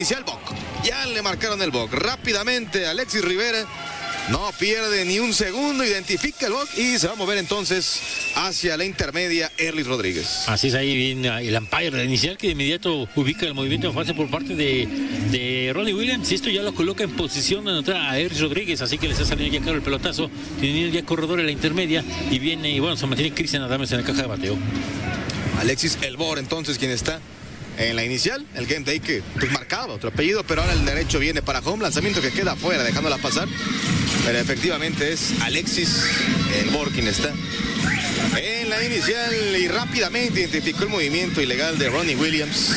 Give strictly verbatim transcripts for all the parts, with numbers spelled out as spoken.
el Boc. Ya le marcaron el Boc. Rápidamente Alexis Rivera no pierde ni un segundo, identifica el Boc y se va a mover entonces hacia la intermedia Erlis Rodríguez. Así es, ahí viene el umpire de inicial que de inmediato ubica el movimiento en fase por parte de, de Ronnie Williams. Y esto ya lo coloca en posición de anotar a Erlis Rodríguez, así que le está saliendo ya claro el pelotazo. Tiene ya corredor en la intermedia y viene, y bueno, se mantiene Cristian Adames en la caja de bateo. Alexis Elbor entonces quien está en la inicial, el game day que pues marcaba otro apellido, pero ahora el derecho viene para home, lanzamiento que queda afuera, dejándola pasar, pero efectivamente es Alexis Elbor quien está en la inicial y rápidamente identificó el movimiento ilegal de Ronnie Williams.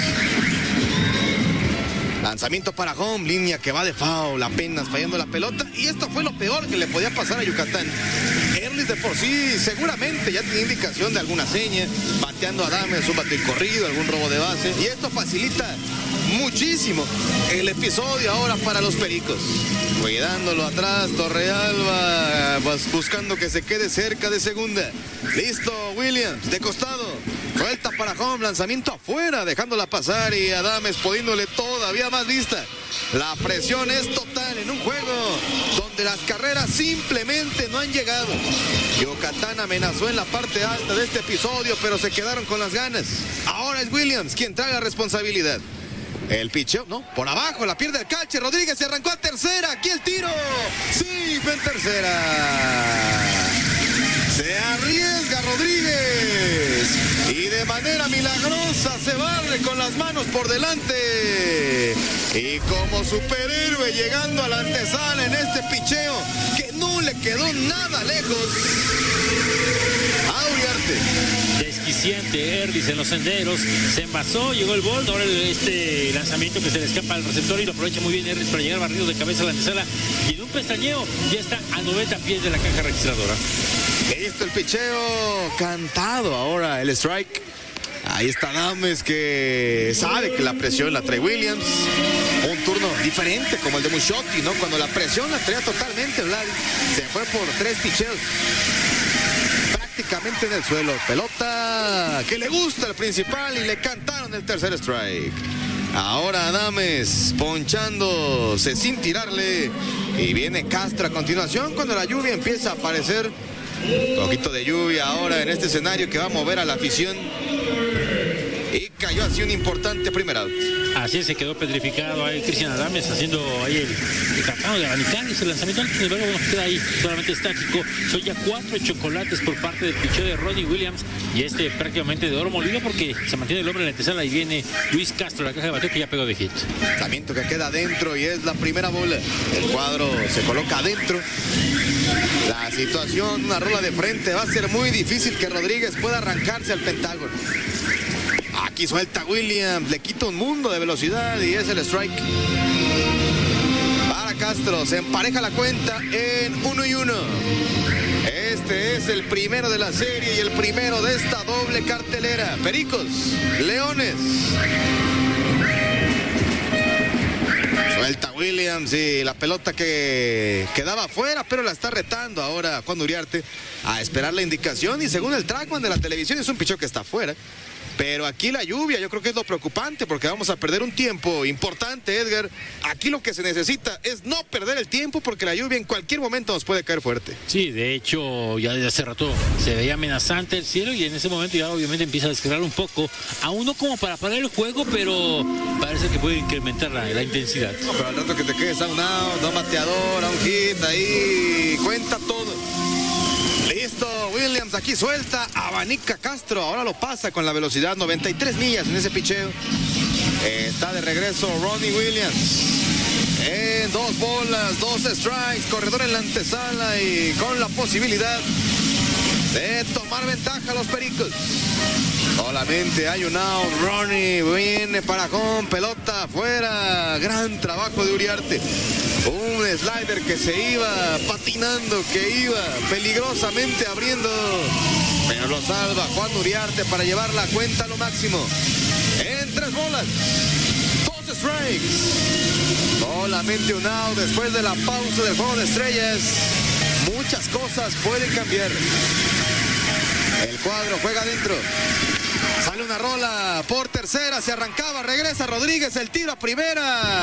Lanzamiento para home, línea que va de foul, apenas fallando la pelota, y esto fue lo peor que le podía pasar a Yucatán. Erlis de por sí seguramente ya tenía indicación de alguna seña, bateando a Adames, un bateo corrido, algún robo de base, y esto facilita muchísimo el episodio ahora para los Pericos. Cuidándolo atrás, Torrealba buscando que se quede cerca de segunda. Listo, Williams, de costado. Suelta para home, lanzamiento afuera, dejándola pasar y Adames poniéndole todavía más lista. La presión es total en un juego donde las carreras simplemente no han llegado. Yucatán amenazó en la parte alta de este episodio, pero se quedaron con las ganas. Ahora es Williams quien trae la responsabilidad. El picheo, no, por abajo, la pierde el catcher. Rodríguez se arrancó a tercera. Aquí el tiro. Sí, fue en tercera. Se arriesga Rodríguez y de manera milagrosa se barre con las manos por delante. Y como superhéroe llegando a la antesala en este picheo que no le quedó nada lejos. Auriarte. Desquiciante Erlis en los senderos, se envasó, llegó el bol, ahora este lanzamiento que se le escapa al receptor y lo aprovecha muy bien Erlis para llegar barrido de cabeza a la antesala y en un pestañeo ya está a noventa pies de la caja registradora. Listo el picheo, cantado ahora el strike. Ahí está Adames que sabe que la presión la trae Williams. Un turno diferente como el de Mushotti, ¿no? Cuando la presión la traía totalmente Vlad. Se fue por tres picheos. Prácticamente en el suelo. Pelota que le gusta al principal y le cantaron el tercer strike. Ahora Adames ponchándose sin tirarle. Y viene Castro a continuación cuando la lluvia empieza a aparecer. Un poquito de lluvia ahora en este escenario que va a mover a la afición. Y cayó así un importante primer out. Así es, se quedó petrificado ahí Cristian Adames haciendo ahí el, el tratado de abanicar ese lanzamiento. Sin embargo, bueno, queda ahí solamente estático. Son ya cuatro chocolates por parte del picheo de Ronnie Williams y este prácticamente de oro molido porque se mantiene el hombre en la antesala y viene Luis Castro, la caja de bateo que ya pegó de hit. Lanzamiento que queda adentro y es la primera bola. El cuadro se coloca adentro. La situación, una rola de frente, va a ser muy difícil que Rodríguez pueda arrancarse al pentágono. Aquí suelta Williams, le quita un mundo de velocidad y es el strike. Para Castro, se empareja la cuenta en uno y uno. Este es el primero de la serie y el primero de esta doble cartelera. Pericos, Leones. Suelta Williams y la pelota que quedaba afuera, pero la está retando ahora Juan Uriarte a esperar la indicación. Y según el trackman de la televisión es un picheo que está afuera. Pero aquí la lluvia yo creo que es lo preocupante porque vamos a perder un tiempo importante, Edgar. Aquí lo que se necesita es no perder el tiempo porque la lluvia en cualquier momento nos puede caer fuerte. Sí, de hecho ya desde hace rato se veía amenazante el cielo y en ese momento ya obviamente empieza a descargar un poco. Aún no como para parar el juego, pero parece que puede incrementar la, la intensidad. No, pero al rato que te quedes a un out, a un bateador, a un hit, ahí cuenta todo. Listo, Williams aquí suelta, abanica Castro, ahora lo pasa con la velocidad, noventa y tres millas en ese picheo. Eh, está de regreso Ronnie Williams. En dos bolas, dos strikes, corredor en la antesala y con la posibilidad de tomar ventaja a los Pericos. Solamente hay un out, Ronnie viene para home, pelota afuera, gran trabajo de Uriarte. Un slider que se iba patinando, que iba peligrosamente abriendo, pero lo salva Juan Uriarte para llevar la cuenta a lo máximo. En tres bolas, dos strikes, solamente un out después de la pausa del juego de estrellas. Muchas cosas pueden cambiar. El cuadro juega adentro. Sale una rola por tercera, se arrancaba, regresa Rodríguez, el tiro a primera.